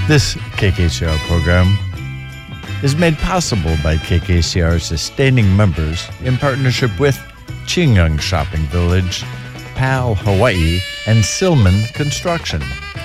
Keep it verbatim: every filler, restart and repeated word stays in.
This K K C R program is made possible by K K C R sustaining members in partnership with Chingyang Shopping Village, P A L Hawaii, and Silman Construction.